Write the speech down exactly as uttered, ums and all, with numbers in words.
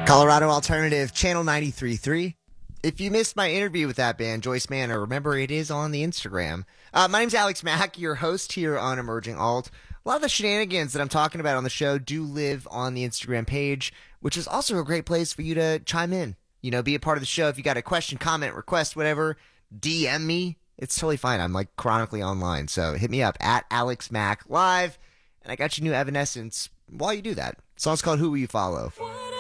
Colorado Alternative, Channel ninety-three point three. If you missed my interview with that band, Joyce Manor, remember it is on the Instagram. Uh, my name's Alex Mack, your host here on Emerging Alt. A lot of the shenanigans that I'm talking about on the show do live on the Instagram page, which is also a great place for you to chime in. You know, be a part of the show. If you got a question, comment, request, whatever, D M me. It's totally fine. I'm like chronically online. So hit me up at Alex Mack Live. And I got your new Evanescence while you do that. The song's called Who Will You Follow?